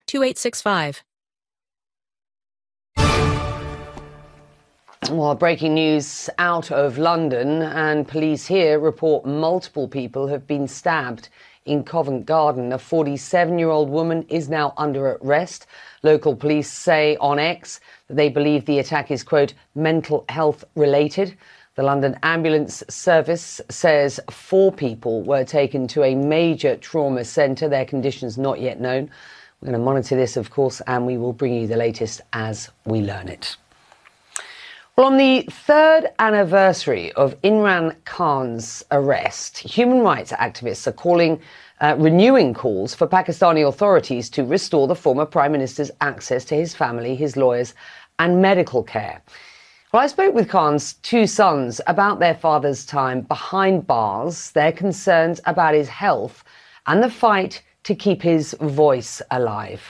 2865. Well, breaking news out of London, and police here report multiple people have been stabbed in Covent Garden. A 47-year-old woman is now under arrest. Local police say on X that they believe the attack is, quote, mental health related. The London Ambulance Service says 4 people were taken to a major trauma centre. Their conditions not yet known. We're going to monitor this, of course, and we will bring you the latest as we learn it. Well, on the 3rd anniversary of Imran Khan's arrest, human rights activists are renewing calls for Pakistani authorities to restore the former Prime Minister's access to his family, his lawyers and medical care. Well, I spoke with Khan's 2 sons about their father's time behind bars, their concerns about his health and the fight to keep his voice alive.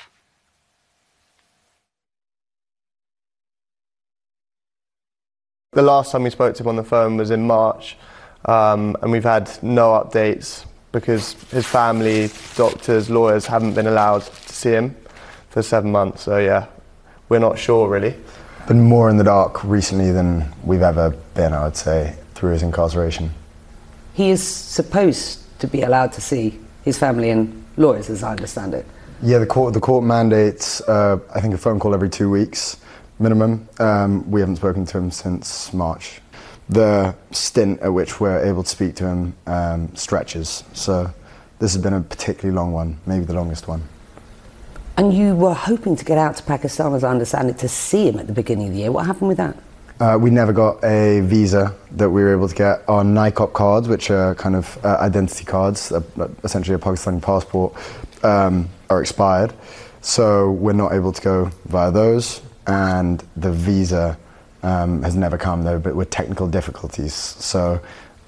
The last time we spoke to him on the phone was in March, and we've had no updates because his family, doctors, lawyers haven't been allowed to see him for 7 months. So yeah, we're not sure really. Been more in the dark recently than we've ever been, I would say, through his incarceration. He is supposed to be allowed to see his family and lawyers, as I understand it. Yeah, the court mandates, I think, a phone call every 2 weeks. Minimum. We haven't spoken to him since March. The stint at which we're able to speak to him stretches, so this has been a particularly long one, maybe the longest one. And you were hoping to get out to Pakistan, as I understand it, to see him at the beginning of the year. What happened with that? We never got a visa that we were able to get. Our NICOP cards, which are kind of identity cards, essentially a Pakistani passport, are expired, so we're not able to go via those. And the visa has never come, though, but with technical difficulties. So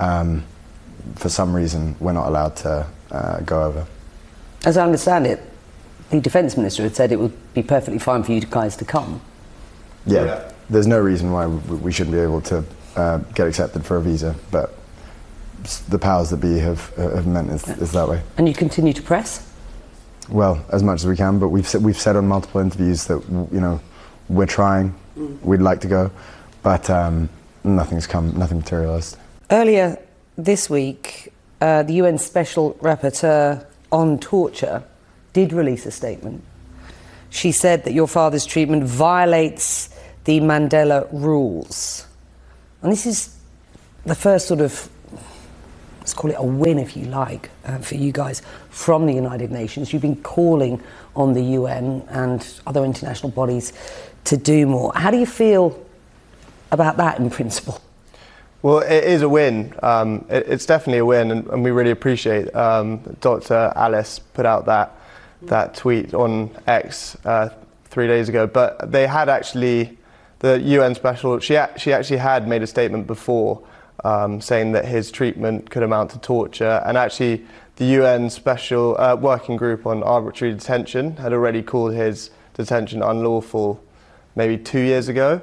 for some reason, we're not allowed to go over. As I understand it, the Defence Minister had said it would be perfectly fine for you guys to come. Yeah, there's no reason why we shouldn't be able to get accepted for a visa, but the powers that be have meant it's that way. And you continue to press? Well, as much as we can, but we've said on multiple interviews that, you know, we're trying, we'd like to go, but nothing materialised. Earlier this week, the UN Special Rapporteur on Torture did release a statement. She said that your father's treatment violates the Mandela rules. And this is the first sort of, let's call it a win, if you like, for you guys from the United Nations. You've been calling on the UN and other international bodies to do more. How do you feel about that in principle? Well, it is a win. It's definitely a win, and we really appreciate Dr. Alice put out that tweet on X 3 days ago. But they had actually, the UN special, she actually had made a statement before saying that his treatment could amount to torture, and actually the UN special working group on arbitrary detention had already called his detention unlawful maybe 2 years ago,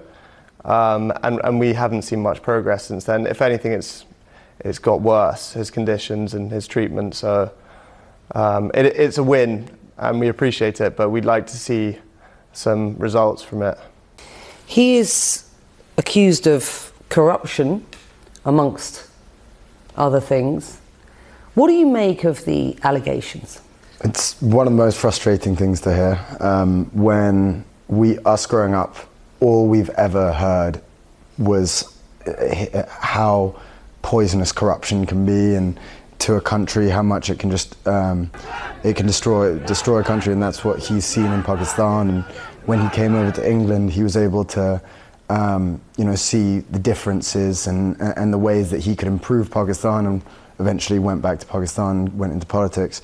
and we haven't seen much progress since then. If anything, it's got worse, his conditions and his treatment. So it's a win, and we appreciate it, but we'd like to see some results from it. He is accused of corruption, amongst other things. What do you make of the allegations? It's one of the most frustrating things to hear. When us growing up, all we've ever heard was how poisonous corruption can be, and to a country, how much it can just destroy a country, and that's what he's seen in Pakistan. And when he came over to England, he was able to see the differences and the ways that he could improve Pakistan, and eventually went back to Pakistan, went into politics.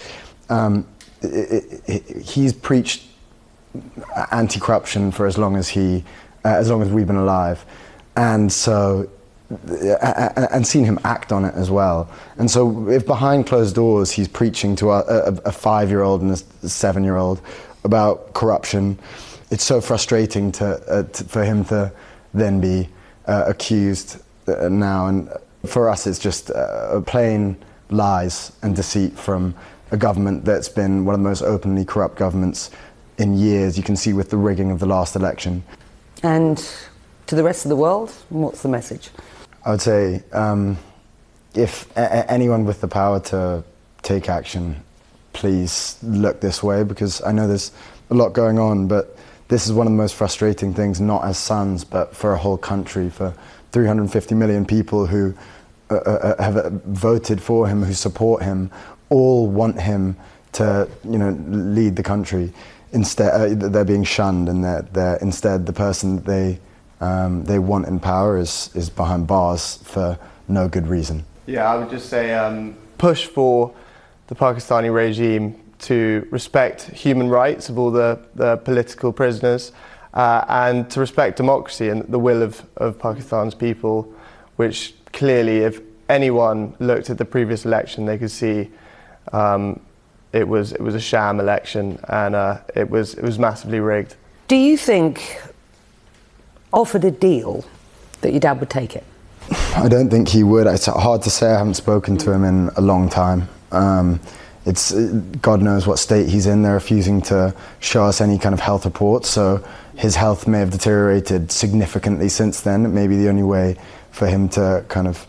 He's preached anti-corruption for as long as we've been alive, and so and seen him act on it as well. And so if behind closed doors he's preaching to a 5-year-old and a 7-year-old about corruption, it's so frustrating for him to then be accused now. And for us, it's just plain lies and deceit from a government that's been one of the most openly corrupt governments in years. You can see with the rigging of the last election. And to the rest of the world, what's the message? I would say if anyone with the power to take action, please look this way, because I know there's a lot going on, but this is one of the most frustrating things, not as sons, but for a whole country, for 350 million people who have voted for him, who support him, all want him to, lead the country. Instead, they're being shunned, and they're instead the person they want in power is behind bars for no good reason. Yeah, I would just say push for the Pakistani regime to respect human rights of all the political prisoners and to respect democracy and the will of Pakistan's people, which clearly, if anyone looked at the previous election, they could see it was a sham election, and it was massively rigged. Do you think, offered a deal, that your dad would take it? I don't think he would. It's hard to say. I haven't spoken to him in a long time. It's God knows what state he's in. They're refusing to show us any kind of health reports, so his health may have deteriorated significantly since then. It may be the only way for him to kind of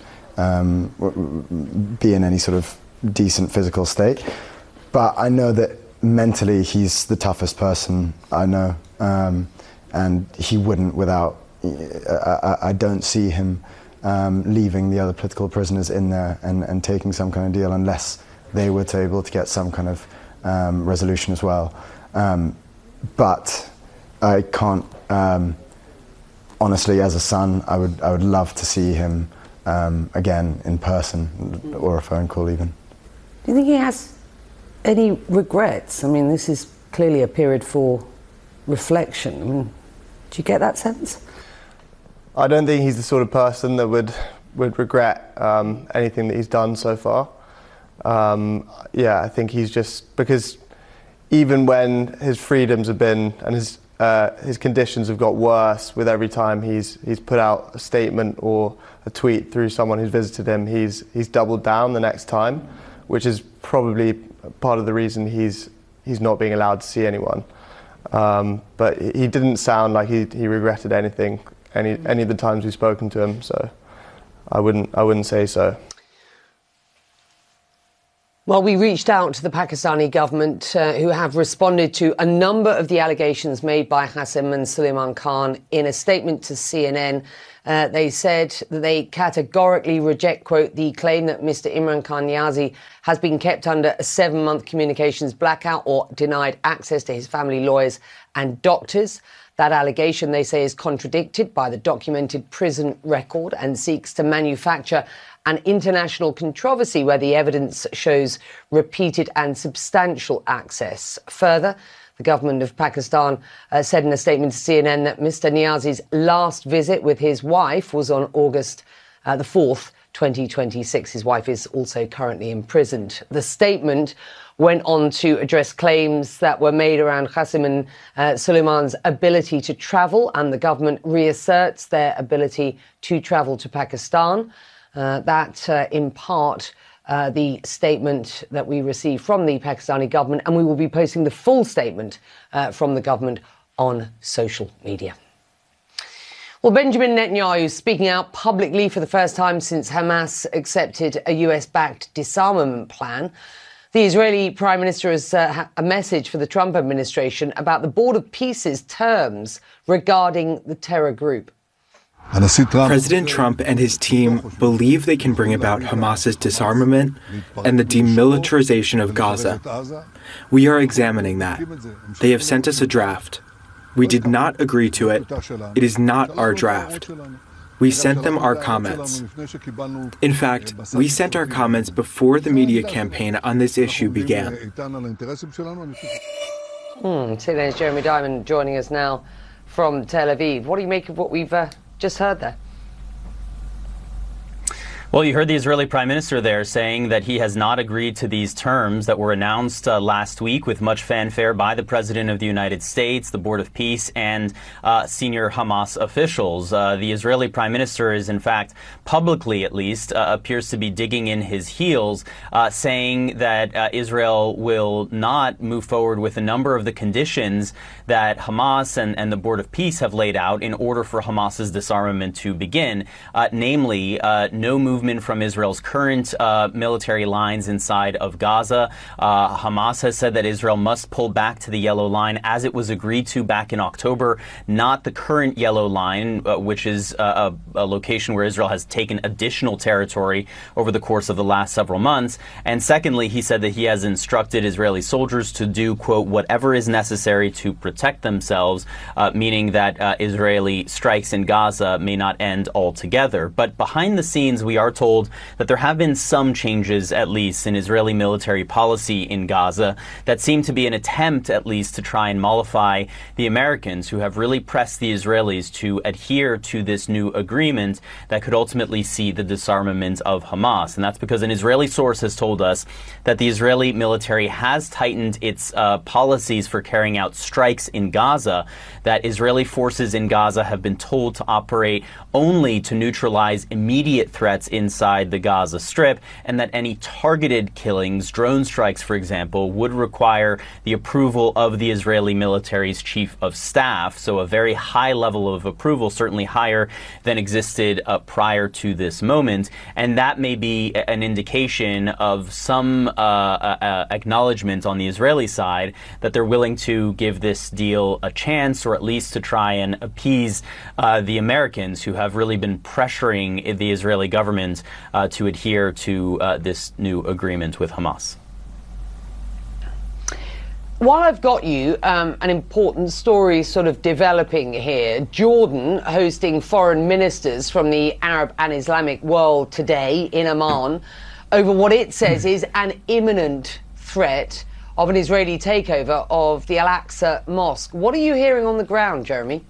be in any sort of decent physical state. But I know that mentally he's the toughest person I know, and he wouldn't without. I don't see him leaving the other political prisoners in there and taking some kind of deal unless they were able to get some kind of resolution as well. But I can't, honestly, as a son, I would love to see him again in person, or a phone call even. Do you think he has any regrets? I mean, this is clearly a period for reflection. I mean, do you get that sense? I don't think he's the sort of person that would regret anything that he's done so far. Yeah, I think he's just, because even when his freedoms have been and his conditions have got worse with every time he's put out a statement or a tweet through someone who's visited him, he's doubled down the next time, which is probably part of the reason he's not being allowed to see anyone. But he didn't sound like he regretted anything any of the times we've spoken to him, so I wouldn't say so. Well, we reached out to the Pakistani government, who have responded to a number of the allegations made by Qasem and Suleiman Khan. In a statement to CNN, they said that they categorically reject, quote, the claim that Mr. Imran Khan Niazi has been kept under a 7-month communications blackout or denied access to his family lawyers and doctors. That allegation, they say, is contradicted by the documented prison record and seeks to manufacture an international controversy where the evidence shows repeated and substantial access. Further, the government of Pakistan said in a statement to CNN that Mr. Niazi's last visit with his wife was on August the 4th, 2026. His wife is also currently imprisoned. The statement went on to address claims that were made around Qasem and Suleiman's ability to travel, and the government reasserts their ability to travel to Pakistan. In part, the statement that we received from the Pakistani government, and we will be posting the full statement from the government on social media. Well, Benjamin Netanyahu is speaking out publicly for the first time since Hamas accepted a US-backed disarmament plan. The Israeli Prime Minister has a message for the Trump administration about the Board of Peace's terms regarding the terror group. President Trump and his team believe they can bring about Hamas's disarmament and the demilitarization of Gaza. We are examining that. They have sent us a draft. We did not agree to it. It is not our draft. We sent them our comments. In fact, we sent our comments before the media campaign on this issue began. There's Jeremy Diamond joining us now from Tel Aviv. What do you make of what we've just heard there? Well, you heard the Israeli Prime Minister there saying that he has not agreed to these terms that were announced last week with much fanfare by the President of the United States, the Board of Peace, and senior Hamas officials. The Israeli Prime Minister is, in fact, publicly at least, appears to be digging in his heels, saying that Israel will not move forward with a number of the conditions that Hamas and the Board of Peace have laid out in order for Hamas's disarmament to begin, namely no movement from Israel's current military lines inside of Gaza. Hamas has said that Israel must pull back to the Yellow Line as it was agreed to back in October, not the current Yellow Line, which is a location where Israel has taken additional territory over the course of the last several months. And secondly, he said that he has instructed Israeli soldiers to do, quote, whatever is necessary to protect themselves, meaning that Israeli strikes in Gaza may not end altogether. But behind the scenes, we are told that there have been some changes, at least, in Israeli military policy in Gaza that seem to be an attempt, at least, to try and mollify the Americans who have really pressed the Israelis to adhere to this new agreement that could ultimately see the disarmament of Hamas. And that's because an Israeli source has told us that the Israeli military has tightened its policies for carrying out strikes in Gaza, that Israeli forces in Gaza have been told to operate only to neutralize immediate threats inside the Gaza Strip, and that any targeted killings, drone strikes, for example, would require the approval of the Israeli military's chief of staff. So a very high level of approval, certainly higher than existed prior to this moment. And that may be an indication of some acknowledgement on the Israeli side that they're willing to give this deal a chance, or at least to try and appease the Americans who have really been pressuring the Israeli government to adhere to this new agreement with Hamas. While I've got you, an important story sort of developing here. Jordan hosting foreign ministers from the Arab and Islamic world today in Amman over what it says is an imminent threat of an Israeli takeover of the Al-Aqsa Mosque. What are you hearing on the ground, Jeremy?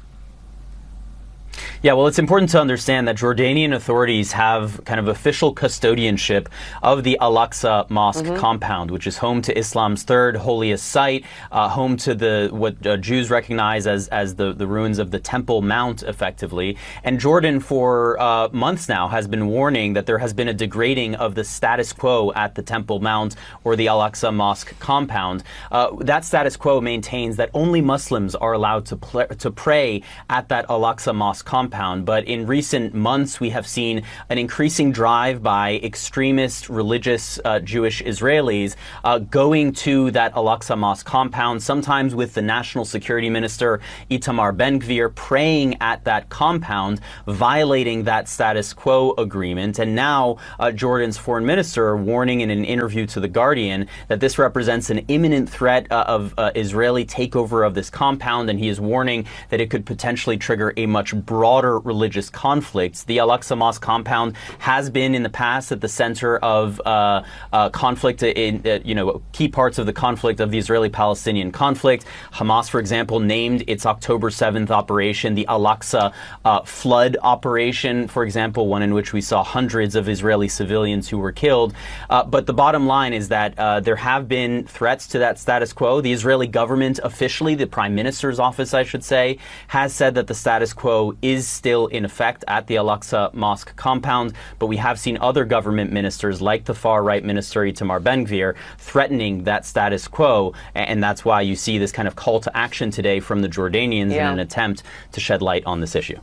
Yeah, well, it's important to understand that Jordanian authorities have kind of official custodianship of the Al-Aqsa Mosque compound, which is home to Islam's third holiest site, home to what Jews recognize as the ruins of the Temple Mount, effectively. And Jordan, for months now, has been warning that there has been a degrading of the status quo at the Temple Mount or the Al-Aqsa Mosque compound. That status quo maintains that only Muslims are allowed to pray at that Al-Aqsa Mosque compound. But in recent months, we have seen an increasing drive by extremist religious Jewish Israelis going to that Al-Aqsa Mosque compound, sometimes with the National Security Minister Itamar Ben-Gvir praying at that compound, violating that status quo agreement. And now Jordan's foreign minister warning in an interview to The Guardian that this represents an imminent threat of Israeli takeover of this compound, and he is warning that it could potentially trigger a much broader religious conflicts. The Al-Aqsa Mosque compound has been in the past at the center of conflict in key parts of the conflict of the Israeli-Palestinian conflict. Hamas, for example, named its October 7th operation the Al-Aqsa flood operation, for example, one in which we saw hundreds of Israeli civilians who were killed. But the bottom line is that there have been threats to that status quo. The Israeli government officially, the Prime Minister's office, I should say, has said that the status quo is still in effect at the Al-Aqsa Mosque compound, but we have seen other government ministers like the far-right minister Itamar Ben-Gvir threatening that status quo, and that's why you see this kind of call to action today from the Jordanians in an attempt to shed light on this issue.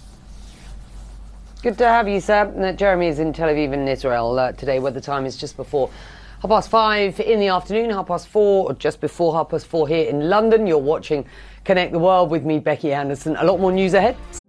Good to have you, sir. Jeremy is in Tel Aviv in Israel today, where the time is just before 5:30 in the afternoon, 4:30, or just before 4:30 here in London. You're watching Connect the World with me, Becky Anderson. A lot more news ahead.